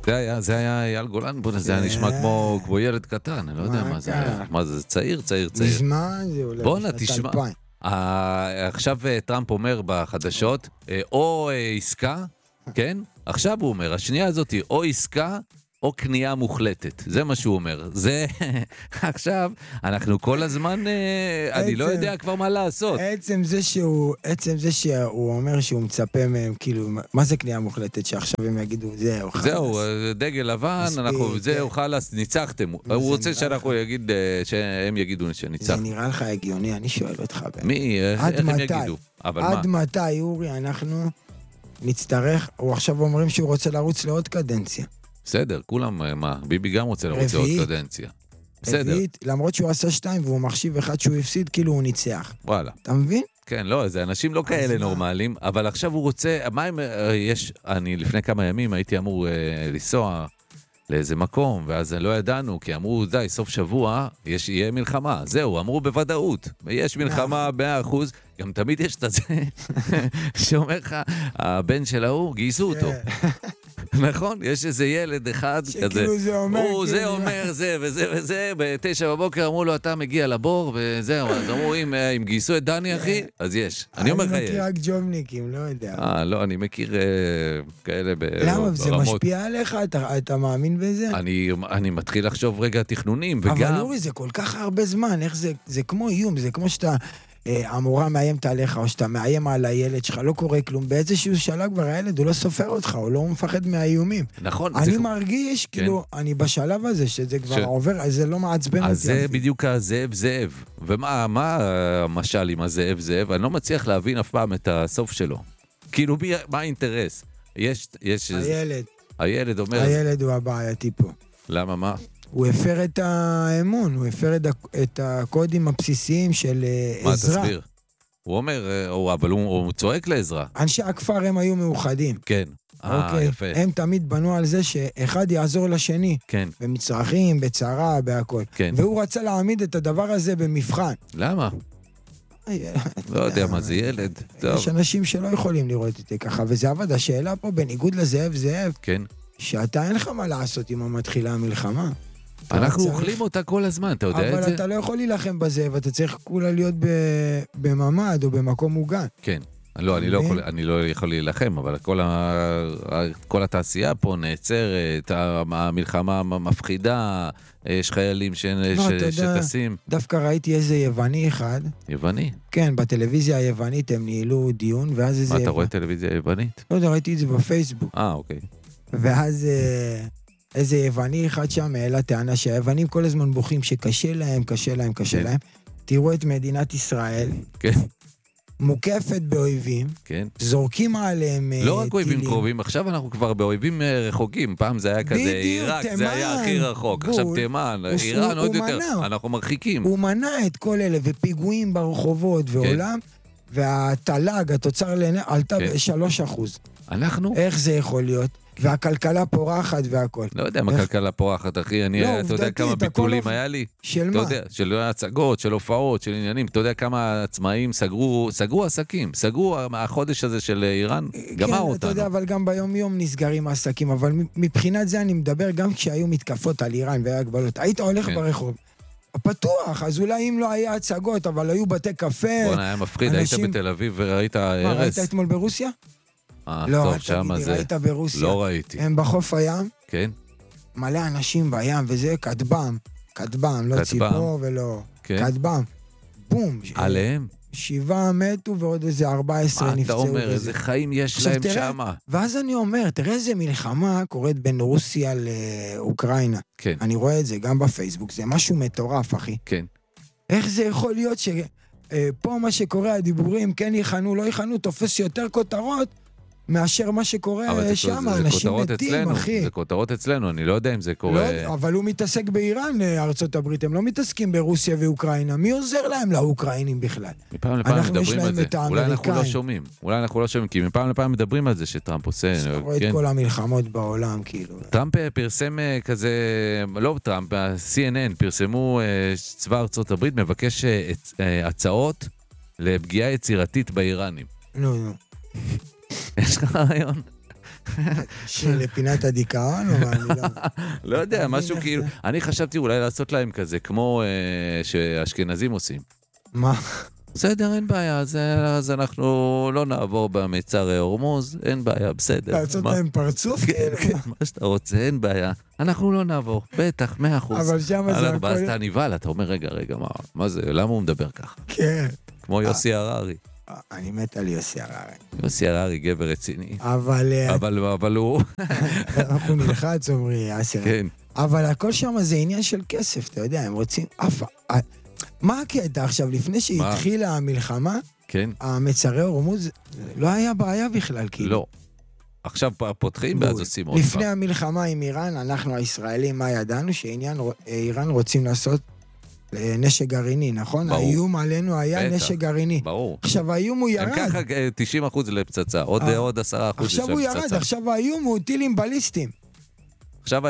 זה היה אייל גולן, זה היה נשמע כמו ילד קטן, אני לא יודע מה זה היה. מה זה, צעיר. נשמע, זה אולי בוא'נה, תשמע. עכשיו טראמפ אומר בחדשות, או עסקה, כן? עכשיו הוא אומר, השנייה הזאת היא או עסקה, או קנייה מוחלטת. זה מה שהוא אומר. זה, עכשיו, אנחנו כל הזמן, אני לא יודע כבר מה לעשות. עצם זה שהוא אומר שהוא מצפה מהם, כאילו, מה זה קנייה מוחלטת? שעכשיו הם יגידו, זהו, דגל לבן, זהו, חלס, ניצחתם. הוא רוצה שאנחנו יגיד, שהם יגידו שניצחתם. זה נראה לך הגיוני, אני שואל אותך. מי, איך הם יגידו? עד מתי, אורי, אנחנו נצטרך, או עכשיו אומרים שהוא רוצה לרוץ לעוד קדנציה. בסדר, כולם, מה? ביבי גם רוצה לרוץ לעוד קדנציה. בסדר. למרות שהוא עשה 2 והוא מחשיב אחד שהוא הפסיד, כאילו הוא ניצח. וואלה. אתה מבין? כן, לא, זה אנשים לא כאלה נורמליים, אבל עכשיו הוא רוצה, אני לפני כמה ימים הייתי אמור לנסוע לאיזה מקום, ואז לא ידענו, כי אמרו, די, סוף שבוע, יהיה מלחמה. זהו, אמרו בוודאות. יש מלחמה 100%, גם תמיד יש את זה, שאומר לך, הבן של ההוא, גייסו אותו. נכון? יש איזה ילד אחד כזה. שכאילו זה אומר... זה אומר זה וזה וזה, ב9 בבוקר אמרו לו, אתה מגיע לבור, וזהו, אז אמרו, אם גייסו את דני, אחי, אז יש. אני אומר לך, אני מכיר רק ג'ובניקים, לא יודע. לא, אני מכיר כאלה ברמות. למה? זה משפיע עליך? אתה מאמין בזה? אני מתחיל לחשוב רגע תכנונים, וגם... אבל אורי, זה כל כך הרבה זמן, איך זה כמו איום, זה כמו שאתה... המורה מאיימת עליך, או שאתה מאיים על הילד שלך, לא קורה כלום, באיזשהו שלב כבר הילד, הוא לא סופר אותך, הוא לא מפחד מהאיומים. נכון. אני מרגיש, כאילו, אני בשלב הזה, שזה כבר עובר, אז זה לא מעצבן אותי. אז זה בדיוק הזאב. ומה המשל עם הזאב? אני לא מצליח להבין אף פעם את הסוף שלו. כאילו, מה האינטרס? הילד אומר... הילד הוא הבעייתי פה. למה, מה? הוא הפר את האמון, הוא הפר את הקודים הבסיסיים של עזרה. מה, תסביר? הוא אומר, אבל הוא צועק לעזרה. אנשי הכפר הם היו מאוחדים. כן. יפה. הם תמיד בנו על זה שאחד יעזור לשני. כן. במצרכים, בצרה, בהכל. כן. והוא רצה להעמיד את הדבר הזה במבחן. למה? לא יודע מה זה ילד. יש אנשים שלא יכולים לראות את זה ככה, וזה עבד. השאלה פה, בניגוד לזאב, כן. שאתה אין לך מה לעשות עם המתחילה המלחמה. אנחנו אוכלים אותה כל הזמן, אתה יודע את זה? אבל אתה לא יכול להילחם בזה, ואתה צריך כולה להיות בממד או במקום מוגן. כן. לא, אני לא יכול להילחם, אבל כל התעשייה פה נעצרת, המלחמה מפחידה, יש חיילים שטסים. דווקא ראיתי איזה יווני אחד. יווני? כן, בטלוויזיה היוונית הם ניהלו דיון, ואז איזה... מה, אתה רואה טלוויזיה יוונית? לא יודע, ראיתי את זה בפייסבוק. אוקיי. ואז איזה יווני אחד שם העלה טענה שהיוונים כל הזמן בוכים שקשה להם. תראו את מדינת ישראל. כן. מוקפת באויבים, כן. זורקים עליהם טילים. לא רק אויבים קרובים, עכשיו אנחנו כבר באויבים רחוקים, פעם זה היה כזה עיראק, זה היה הכי רחוק, עכשיו תימן, איראן עוד יותר, אנחנו מרחיקים. הוא מנע את כל אלה, ופיגועים ברחובות ועולם, והתל"ג, התוצר עלתה ב3%. אנחנו? איך זה יכול להיות? והכלכלה פורחת והכל. לא יודע מה הכלכלה פורחת, אחי, אתה יודע כמה ביטולים היה לי? של מה? של הצגות, של הופעות, של עניינים, אתה יודע כמה עצמאים סגרו עסקים, סגרו החודש הזה של איראן, גמר אותנו. כן, אתה יודע, אבל גם ביום יום נסגרים העסקים, אבל מבחינת זה אני מדבר גם כשהיו מתקפות על איראן והיה הגבלות, היית הולך ברחוב. פתוח, אז אולי אם לא היה הצגות, אבל היו בתי קפה. בוא'נה, היה מפחיד, היית בתל אביב וראית הרס. מה, ראית אתמול ברוסיה? לא, טוב, שמה זה... ראית ברוסיה. לא ראיתי. הם בחוף הים. כן. מלא אנשים בים, וזה כתבם, לא ציפור ולא... כתבם. בום. עליהם? 7 מתו ועוד איזה 14 נפצעו. מה אתה אומר, איזה חיים יש להם שמה? ואז אני אומר, תראה איזה מלחמה קורית בין רוסיה לאוקראינה. כן. אני רואה את זה גם בפייסבוק, זה משהו מטורף, אחי. כן. איך זה יכול להיות שפה מה שקורה, הדיבורים, כן יכנו, לא יכנו, תופס יותר כותרות, מאשר מה שקורה שם, אנשים מתים, אחי. זה כותרות אצלנו, אני לא יודע אם זה קורה... לא, אבל הוא מתעסק באיראן, ארצות הברית, הם לא מתעסקים ברוסיה ואוקראינה. מי עוזר להם לאוקראינים בכלל? מפעם לפעם מדברים על זה. אולי אנחנו לא שומעים, כי מפעם לפעם מדברים על זה שטראמפ עושה... אתה רואה את כל המלחמות בעולם, כאילו. טראמפ פרסם כזה, לא טראמפ, CNN פרסמו צבא ארצות הברית מבקש הצעות לפגיעה יצירתית באיראנים. נו. יש לך רעיון? לפינת הדיכאון, או מה, אני לא... לא יודע, משהו כאילו, אני חשבתי אולי לעשות להם כזה, כמו שהאשכנזים עושים. מה? בסדר, אין בעיה, אז אנחנו לא נעבור במצר הורמוז, אין בעיה, בסדר. לעשות להם פרצוף? כן, מה שאתה רוצה, אין בעיה. אנחנו לא נעבור, בטח, 100%. אבל שם זה הכל... ואז אתה נבהל, אתה אומר, רגע, מה זה, למה הוא מדבר ככה? כן. כמו יוסי הררי. אני מת על יוסי הררי. יוסי הררי, גבר רציני. אבל הוא... אנחנו נלחץ, אומרי, אסר. כן. אבל הכל שם זה עניין של כסף, אתה יודע, הם רוצים... מה הקטע עכשיו, לפני שהתחילה המלחמה, כן. המצרי הורמוז, לא היה בעיה בכלל, כאילו. לא. עכשיו פותחים ואז עושים עוד. לפני המלחמה עם איראן, אנחנו הישראלים, מה ידענו? שעניין איראן רוצים לעשות נשק גרעיני, נכון? ברור. האיום עלינו היה נשק גרעיני. ברור. עכשיו האיום הוא ירד. הם ככה 90% לפצצה, עוד 10% לפצצה. עכשיו הוא ירד, עכשיו האיום הוא טילים בליסטיים. עכשיו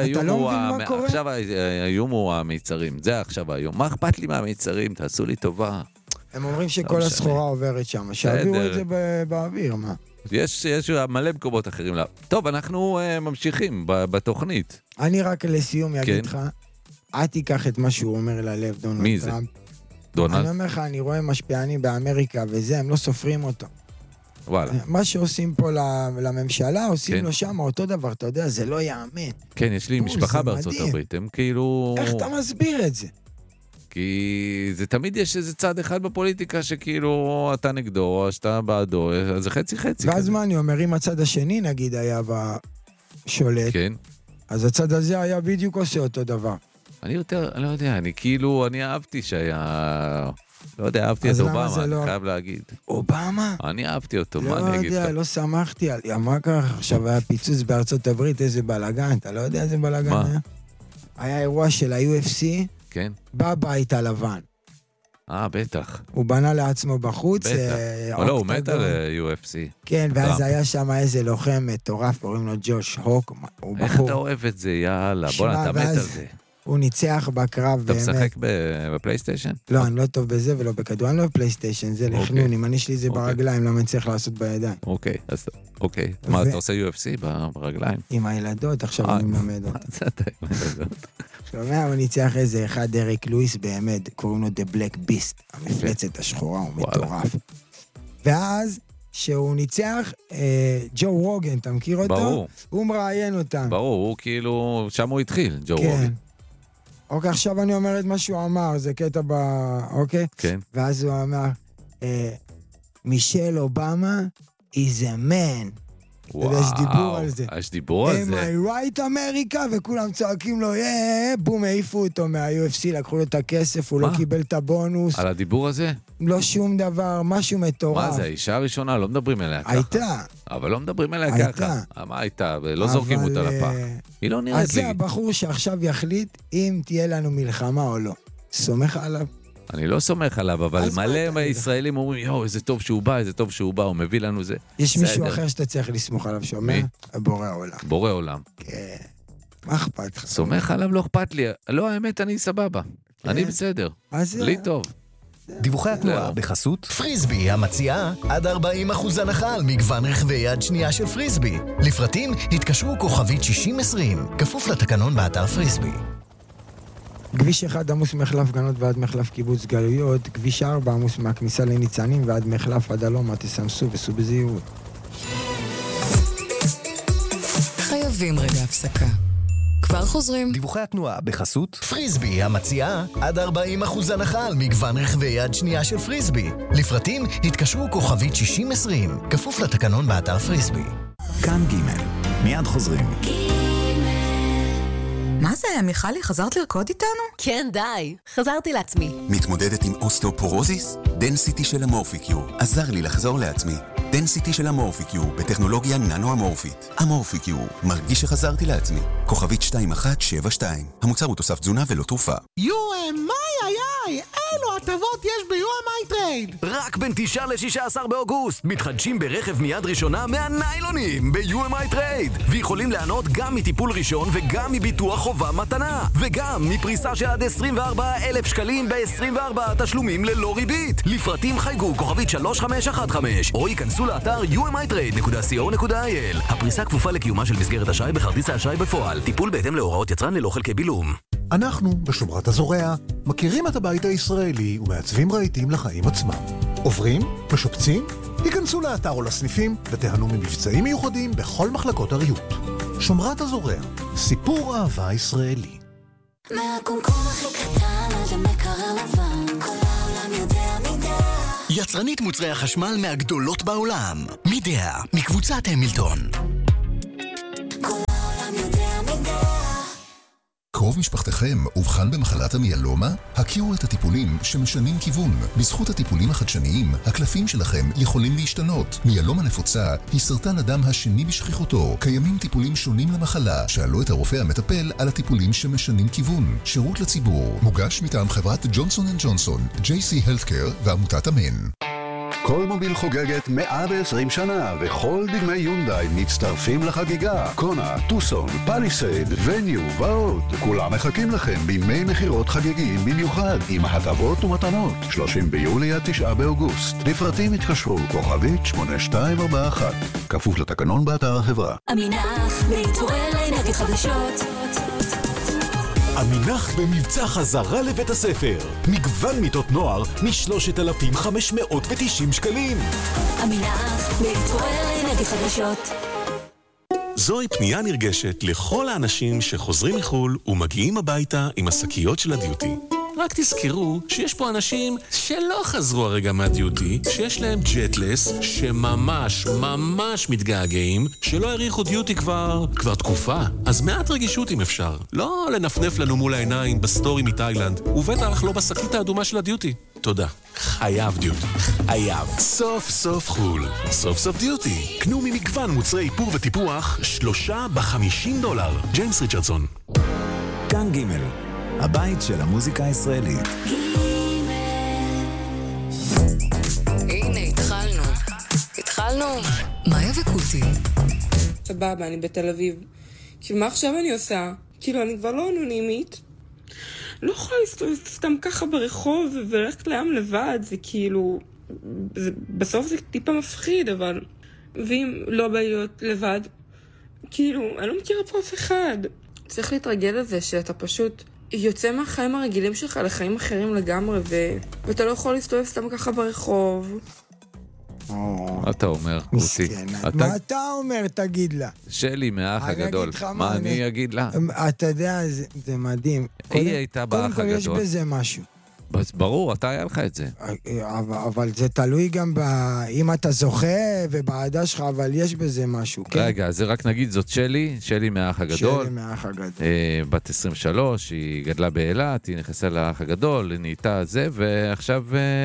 האיום הוא המיצרים, זה עכשיו האיום. מה אכפת לי מהמיצרים? תעשו לי טובה. הם אומרים שכל הסחורה עוברת שם, שעבירו את זה באוויר, מה? יש מלא מקומות אחרים. טוב, אנחנו ממשיכים בתוכנית. אני רק לסיום אגיד לך, אל תיקח את מה שהוא אומר ללב, דונלד. מי זה? דונלד? אני אומר לך, אני רואה משפיענים באמריקה וזה, הם לא סופרים אותו. וואלה. מה שעושים פה לממשלה, עושים לו שם אותו דבר, אתה יודע, זה לא יאמן. כן, יש לי משפחה בארצות הברית, הם כאילו... איך אתה מסביר את זה? כי זה תמיד יש איזה צד אחד בפוליטיקה שכאילו אתה נגדו, או שאתה בעדו, זה חצי-חצי. ואז מה אני אומר, אם הצד השני נגיד היה בשולט, כן. אז הצד הזה היה בדיוק עושה אותו דבר. אני לא יודע, אני אהבתי שהיה... לא יודע, אהבתי את אובמה, אני חייב להגיד. אובמה? אני אהבתי אותו, מה אני אגיד לך? לא יודע, לא שמחתי על... מה ככה? עכשיו היה פיצוץ בארצות הברית, איזה בלגן, אתה לא יודע איזה בלגן היה? היה אירוע של ה-UFC, כן. בבית הלבן. בטח. הוא בנה לעצמו בחוץ. בטח. לא, הוא מת על UFC. כן, ואז היה שם איזה לוחם מטורף, קוראים לו ג'וש הוק, הוא בחור. איך אתה אוהב את זה, יאללה, בוא אתה מת על זה. הוא ניצח בקרב באמת. אתה משחק בפלייסטיישן? לא, אני לא טוב בזה ולא בכדור, אני לא בפלייסטיישן, זה לחנון, אם אני שלי זה ברגליים, למה אני צריך לעשות בידיים? אוקיי, אז אוקיי. מה, אתה עושה UFC ברגליים? עם הילדות, עכשיו אני מלמד אותה. זה אתה עם הילדות. שומע, הוא ניצח איזה אחד, דריק לואיס באמת, קוראים לו The Black Beast, המפלצת השחורה, הוא מטורף. ואז, שהוא ניצח, ג'ו רוגן, אתה מכיר אותו? ברור. הוא מראיין אותם. ברור, הוא כאילו, שם הוא התחיל, ג'ו רוגן. אוקיי, עכשיו אני אומר את מה שהוא אמר, זה קטע אוקיי? כן. ואז הוא אמר, מישל אובמה is a man. וואו, יש דיבור על זה. יש דיבור על זה. Am I right אמריקה? וכולם צועקים לו, בום, העיפו אותו מה-UFC, לקחו לו את הכסף, הוא לא קיבל את הבונוס. על הדיבור הזה? לא שום דבר, משהו מטורף. מה זה, האישה הראשונה? לא מדברים אליה ככה. הייתה. אבל לא מדברים אליה ככה. מה הייתה? ולא זורקים אותה לפח. היא לא נראית לי. אז זה הבחור שעכשיו יחליט אם תהיה לנו מלחמה או לא. סומך עליו? אני לא סומך עליו, אבל מלא ישראלים אומרים, איזה טוב שהוא בא, איזה טוב שהוא בא, הוא מביא לנו זה. יש מישהו אחר שאתה צריך לסמוך עליו, שומע? מי? בורא עולם. בורא עולם. כן. מה אכפת לך? סומך עליו, לא אכפת לי. לא, האמת, אני סבבה. אני בסדר. לי טוב. דיווחי התנועה בחסות פריסבי המציעה עד 40% הנחה על מגוון רכבי יד שנייה של פריסבי. לפרטים התקשרו כוכבית 6020, כפוף לתקנון באתר פריסבי. כביש 1 עמוס מחלף גנות ועד מחלף קיבוץ גלויות, כביש 4 עמוס מהכניסה לניצנים ועד מחלף עד הלומה, תסמסו וסעו בזהירות. חייבים רגע הפסקה. כבר חוזרים. דיווחי התנועה בחסות פריסבי המציעה עד 40% הנחה על מגוון רכבי יד שנייה של פריסבי. לפרטים התקשרו כוכבית 6020, כפוף לתקנון באתר פריסבי. כאן ג' מיד חוזרים. מה זה, מיכלי, חזרת לרקוד איתנו? כן, די. חזרתי לעצמי. מתמודדת עם אוסטאופורוזיס? דנסיטי של המורפיקיו עזר לי לחזור לעצמי. דנסיטי של המורפיקיו בטכנולוגיה ננו-אמורפית. המורפיקיו, מרגיש שחזרתי לעצמי. כוכבית 2172. המוצר הוא תוסף תזונה ולא תרופה. מאי, אילו הטבות יש ב-UMI Trade. רק בין 9 ל-16 באוגוסט מתחדשים ברכב מיד ראשונה מהניילונים ב-UMI Trade, ויכולים לענות גם מטיפול ראשון וגם מביטוח חובה מתנה, וגם מפריסה של עד 24,000 שקלים ב-24 תשלומים ללא ריבית. לפרטים חייגו כוכבית 3515 או ייכנסו לאתר umitrade.co.il. הפריסה כפופה לקיומה של מסגרת אשראי בכרטיס האשראי בפועל. טיפול בהתאם להוראות יצרן ללא חלקי בילום. אנחנו, בשומרת הזורע, מכירים את הבית הישראלי ומעצבים רהיטים לחיים עצמם. עוברים? משופצים? היכנסו לאתר או לסניפים ותיהנו ממבצעים מיוחדים בכל מחלקות הריהוט. שומרת הזורע, סיפור אהבה ישראלי. מהקומקום הכי קטן עד המקרר לבן, כל העולם יודע מידע. יצרנית מוצרי החשמל מהגדולות בעולם. מידע, מקבוצת המילטון. כל העולם יודע מידע. קרוב משפחתכם אובחן במחלת המיאלומה? הכירו את הטיפולים שמשנים כיוון. בזכות הטיפולים החדשניים, הקלפים שלכם יכולים להשתנות. מיאלומה נפוצה היא סרטן הדם השני בשכיחותו. קיימים טיפולים שונים למחלה. שאלו את הרופא המטפל על הטיפולים שמשנים כיוון. שירות לציבור. מוגש מטעם חברת ג'ונסון & ג'ונסון, JC Healthcare ועמותת אמן. כל מוביל חוגגת 120 שנה, וכל דגמי יונדאי מצטרפים לחגיגה. קונה, טוסון, פליסייד, וניו ועוד. כולם מחכים לכם בימי מחירות חגיגיים במיוחד, עם הטבות ומתנות. 30 ביולי עד 9 באוגוסט. לפרטים התקשרו כוכבית 8241. כפוף לתקנון באתר החברה. המינח להתעורר לאנרגיות חדשות. המינח במבצע חזרה לבית הספר. מגוון מיטות נוער מ-3,590 שקלים. המינח להתעורר לאנרגיות חדשות. זוהי פנייה נרגשת לכל האנשים שחוזרים מחול ומגיעים הביתה עם השקיות של הדיוטי. רק תזכרו שיש פה אנשים שלא חזרו הרגע מהדיוטי, שיש להם ג'טלס, שממש מתגעגעים, שלא העריכו דיוטי כבר תקופה. אז מעט רגישות אם אפשר. לא לנפנף לנו מול העיניים בסטורי מתאילנד, ובטח לא בשקית האדומה של הדיוטי. תודה. חייב דיוטי. חייב. סוף סוף חול. סוף סוף דיוטי. קנו ממגוון מוצרי איפור וטיפוח 3 ב$50. ג'יימס ריצ'רדסון. כאן ג' הבית של המוזיקה הישראלית. הנה, התחלנו. מאיה וקוטי. סבבה, אני בתל אביב. כאילו, מה עכשיו אני עושה? כאילו, אני כבר לא אנונימית. לא יכולה להסתובב סתם ככה ברחוב וללכת לים לבד. זה כאילו... בסוף זה טיפה מפחיד, אבל... ואם לא בא להיות לבד, כאילו, אני לא מכירה פה אף אחד. צריך להתרגל לזה שאתה פשוט... יוצא מהחיים הרגילים שלך לחיים אחרים לגמרי, ואתה לא יכול להסתובב סתם ככה ברחוב. מה אתה אומר, קוטי? מה אתה אומר, תגיד לה? שלי מהאח הגדול. מה אני אגיד לה? אתה יודע, זה מדהים. היא הייתה באח הגדול. קודם כל יש בזה משהו. ברור, אתה היה לך את זה. אבל זה תלוי גם אם אתה זוכה ובעדה שלך, אבל יש בזה משהו, כן? רגע, זה רק נגיד, זאת שלי מהאח הגדול. שלי מהאח הגדול. בת 23, היא גדלה באילת, היא נכנסה לאח הגדול, היא נהייתה זה, ועכשיו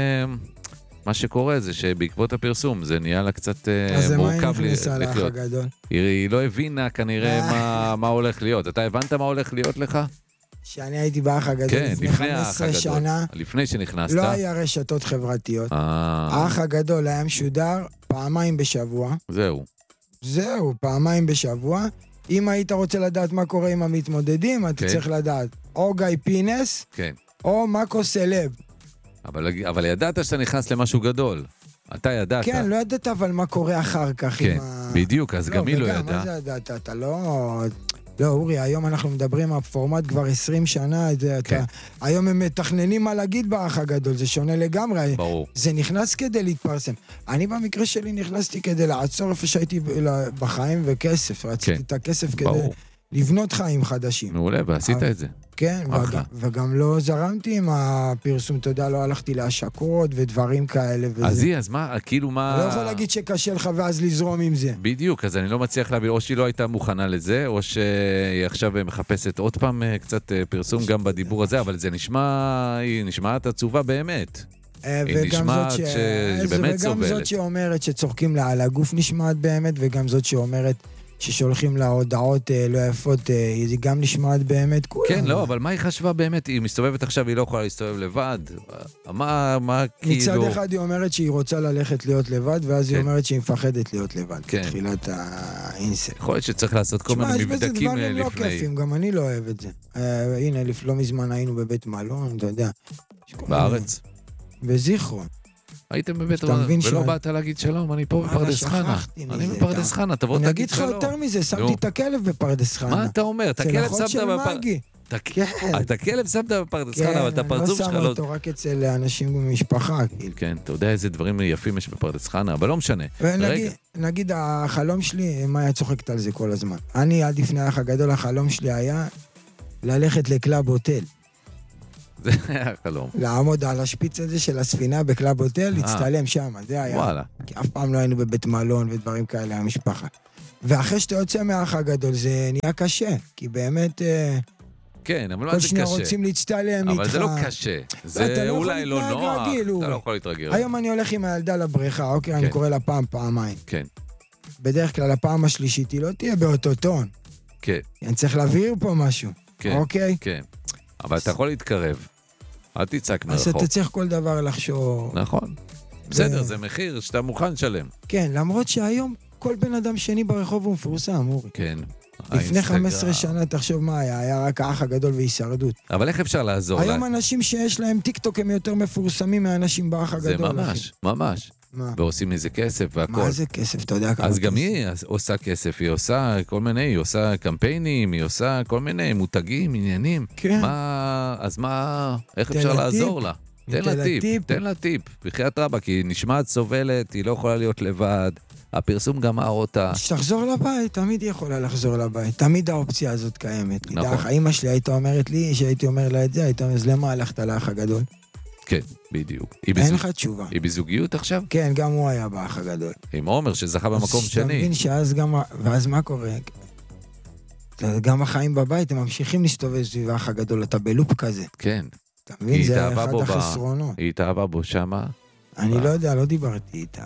מה שקורה זה שבעקבות הפרסום זה נהיה לה קצת אז מורכב לחיות. אז מה היא נכנסה לאח הגדול? היא לא הבינה כנראה מה הולך להיות. אתה הבנת מה הולך להיות לך? שאני הייתי באח הגדול לפני 15 שנה, לפני שנכנסת, לא היה רשתות חברתיות. האח הגדול היה משודר פעמיים בשבוע. זהו, פעמיים בשבוע. אם היית רוצה לדעת מה קורה עם המתמודדים, אתה צריך לדעת או גיא פינס, או מקו סלב. אבל ידעת שאתה נכנס למשהו גדול. אתה ידעת. כן, לא ידעת אבל מה קורה אחר כך. כן, בדיוק, אז גם היא לא ידעה. מה זה ידעת? אתה לא... לא, אורי, היום אנחנו מדברים על פורמט כבר 20 שנה, היום הם מתכננים מה להגיד באח הגדול, זה שונה לגמרי. ברור. זה נכנס כדי להתפרסם. אני במקרה שלי נכנסתי כדי לעצור איפה שהייתי בחיים וכסף, רציתי את הכסף כדי לבנות חיים חדשים. מעולה, ועשית את זה. כן, וגם לא זרמתי עם הפרסום, אתה יודע, לא הלכתי להשקות ודברים כאלה. אז מה, כאילו מה... לא יכול להגיד שקשה לך ואז לזרום עם זה. בדיוק, אז אני לא מצליח להבין, או שהיא לא הייתה מוכנה לזה, או שהיא עכשיו מחפשת עוד פעם קצת פרסום גם בדיבור הזה, אבל זה היא נשמעת עצובה באמת. היא נשמעת שבאמת סובלת. וגם זאת שאומרת שצורקים לה על הגוף נשמעת באמת, וגם זאת שאומרת ששולחים לה הודעות לא יפות, היא גם נשמעת באמת כולה. כן, לא, אבל מה היא חשבה באמת? היא מסתובבת עכשיו, היא לא יכולה להסתובב לבד. מה כאילו... מצד אחד היא אומרת שהיא רוצה ללכת להיות לבד, ואז היא אומרת שהיא מפחדת להיות לבד. כן. תחילת האינסל. יכול להיות שצריך לעשות כל מיני מבדקים לפני. יש בזה דברים לא כיפים, גם אני לא אוהב את זה. הנה, לא מזמן היינו בבית מלון, אתה יודע. בארץ? בזיכרון. הייתם בבית מלון, ולא באת להגיד שלום, אני פה בפרדס חנה. אני בפרדס חנה, תבוא תגיד שלום. אני אגיד לך יותר מזה, שמתי את הכלב בפרדס חנה. מה אתה אומר? את הכלב שמת את הכלב שמת בפרדס חנה, אבל את הפרצוף שלך לא... כן, אני לא שם אותו רק אצל אנשים במשפחה. כן, אתה יודע איזה דברים יפים יש בפרדס חנה, אבל לא משנה. נגיד, החלום שלי, מה היה צוחקת על זה כל הזמן? אני עד לפני האח הגדול, החלום שלי היה ללכת לקלאב הוטל. זה היה החלום. לעמוד על השפיץ הזה של הספינה בקלאב הוטל, להצטלם שם, זה היה. וואלה. כי אף פעם לא היינו בבית מלון ודברים כאלה, המשפחה. ואחרי שאתה יוצא מהאח הגדול, זה נהיה קשה, כי באמת... כן, אבל מה זה קשה? כל שנייה רוצים להצטלם איתך. אבל זה לא קשה. זה אולי לא נוח, אתה לא יכול להתרגל. היום אני הולך עם הילדה לבריכה, אוקיי, אני קורא לה פעמיים. כן. בדרך כלל הפעם השלישית היא לא תהיה באותו טון. כן. אני צריך להבהיר פה משהו, אוקיי? כן. אבל אתה יכול להתקרב. אל תצעק מרחוק. אז אתה צריך כל דבר לחשוב. נכון. בסדר, זה מחיר שאתה מוכן לשלם. כן, למרות שהיום כל בן אדם שני ברחוב הוא מפורסם, אורי. כן. לפני 15 שנה, תחשוב מה היה, היה רק האח הגדול והישרדות. אבל איך אפשר לעזור? היום אנשים שיש להם טיקטוק הם יותר מפורסמים מהאנשים באח הגדול. זה ממש, ממש. ועושים מזה כסף והכל. מה זה כסף? אתה יודע כמה כסף. אז גם היא עושה כסף, היא עושה כל מיני, היא עושה קמפיינים, היא עושה כל מיני מותגים, עניינים. כן. אז מה, איך אפשר לעזור לה? תן לה טיפ. בחיית רבה, כי היא נשמעת סובלת, היא לא יכולה להיות לבד. הפרסום גמר אותה. שתחזור לבית, תמיד היא יכולה לחזור לבית. תמיד האופציה הזאת קיימת. נכון. האמא שלי הייתה אומרת לי, שהייתי אומר לה את זה, הייתה אומרת, למה הלכת לאח הגדול? כן, בדיוק. אין לך תשובה. היא בזוגיות עכשיו? כן, גם הוא היה באח הגדול. עם עומר שזכה במקום שני. אתה מבין שאז גם... ואז מה קורה? גם החיים בבית, הם ממשיכים להסתובב סביב האח הגדול, אתה בלופ כזה. כן. אתה מבין? זה אחד החסרונות. היא התאהבה בו שמה? אני לא יודע, לא דיברתי איתה.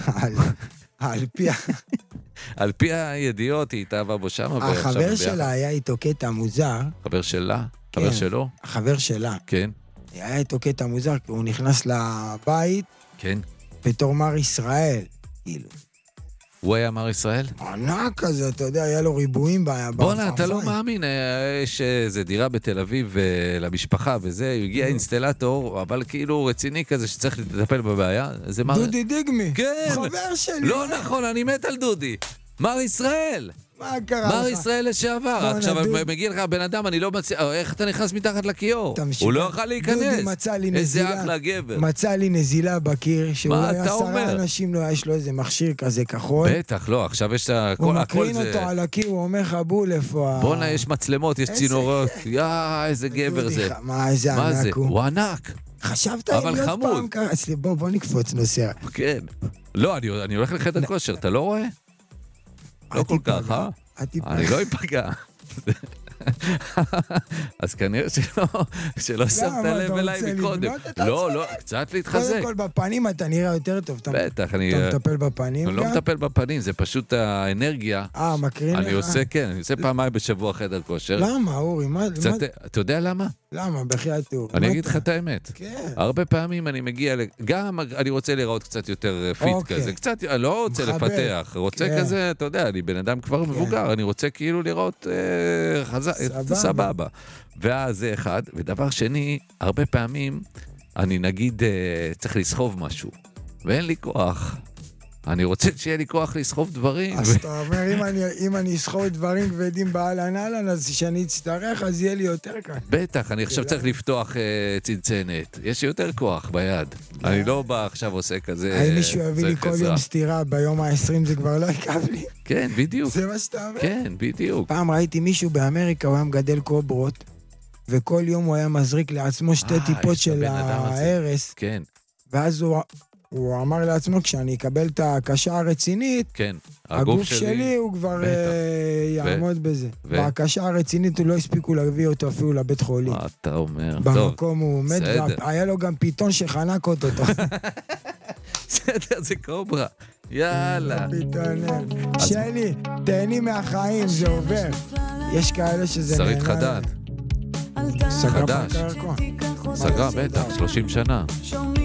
על פי הידיעות היא התאהבה בו שמה. החבר שלה היה איתו קטע מוזר. חבר שלה? חבר שלו? החבר שלה. כן. היה איתו קטע מוזר, כי הוא נכנס לבית. כן. בתור מר ישראל, כאילו. הוא היה מר ישראל? ענק כזה, אתה יודע, היה לו ריבועים באפיים. בונה, אתה לא מאמין, יש איזו דירה בתל אביב למשפחה וזה, הגיע אינסטלטור, אבל כאילו רציני כזה שצריך לטפל בבעיה. דודי דיגמי. כן. חבר שלי. לא נכון, אני מת על דודי. מר ישראל. מה קרה לך? מר ישראל לשעבר. עכשיו מגיע לך בן אדם, אני לא מצא... איך אתה נכנס מתחת לקיר? הוא לא יכול להיכנס. דודי מצא לי נזילה. איזה אחלה גבר. מצא לי נזילה בקיר, שאולי 10 אנשים לא, יש לו איזה מכשיר כזה כחול. בטח, לא, עכשיו יש את הוא מקרין אותו על הקיר, הוא אומר לך בול איפה... בונה, יש מצלמות, יש צינורות. איזה גבר זה. מה, איזה ענק הוא. הוא ענק. חשבת אם להיות פעם ככה? בוא נקפוץ נוסע. כן. לא, אני הולך לחדר כושר, אתה לא רואה? לא כל כך, אה? אני לא אפגע. אז כנראה שלא שמת לב אליי מקודם. לא, קצת להתחזק. קודם כל בפנים אתה נראה יותר טוב. בטח, אתה מטפל בפנים גם? לא מטפל בפנים, זה פשוט האנרגיה. מקרין לך? אני עושה פעמיים בשבוע חדר כושר. למה, אורי? אתה יודע למה? למה? בחייאת אורי. אני אגיד לך את האמת. כן. הרבה פעמים אני מגיע, גם אני רוצה לראות קצת יותר פיט כזה. קצת, לא רוצה לפתח. רוצה כזה, אתה יודע, אני בן אדם כבר מבוגר, אני רוצה כאילו לראות סבבה. ואז זה אחד. ודבר שני, הרבה פעמים אני נגיד צריך לסחוב משהו, ואין לי כוח. אני רוצה שיהיה לי כוח לסחוב דברים. אז אתה אומר, אם אני אסחוב דברים כבדים באהלן אהלן, אז שאני אצטרך, אז יהיה לי יותר קל. בטח, אני עכשיו צריך לפתוח צנצנת. יש לי יותר כוח ביד. אני לא בא עכשיו עושה כזה... האם מישהו יביא לי כל יום סתירה, ביום ה-20 זה כבר לא יקב לי. כן, בדיוק. זה מה שאתה אומר? כן, בדיוק. פעם ראיתי מישהו באמריקה, הוא היה מגדל קוברות, וכל יום הוא היה מזריק לעצמו 2 טיפות של ההרס. כן. ואז הוא אמר לעצמו, כשאני אקבל את הקשה הרצינית, כן, הגוף שלי הוא כבר יעמוד בזה. והקשה הרצינית הוא לא הספיקו להביא אותו אפילו לבית חולים. מה אתה אומר? במקום הוא מת, היה לו גם פיתון שחנק אותו. בסדר, זה קוברה. יאללה. שלי, תהני מהחיים, זה עובר. יש כאלה שזה נהנה. שרית חדד. סגרה חדש. פארק הירקון. סגרה, בטח, 30 שנה.